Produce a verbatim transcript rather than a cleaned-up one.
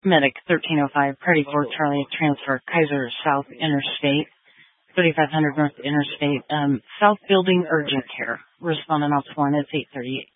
Medic thirteen oh five, Party four Charlie, transfer, Kaiser South Interstate, thirty-five hundred North Interstate, um, South Building Urgent Care. Respondent Ops one, it's eight thirty-eight.